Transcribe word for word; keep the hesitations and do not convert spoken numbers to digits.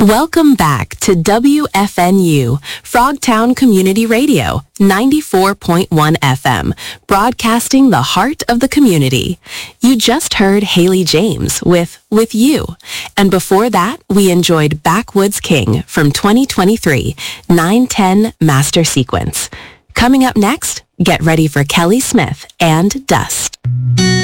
Welcome back to W F N U, Frogtown Community Radio, ninety-four point one F M, broadcasting the heart of the community. You just heard Haley James with With You. And before that, we enjoyed Backwoods King from twenty twenty-three, nine ten Master Sequence. Coming up next, get ready for Kelly Smith and Dust.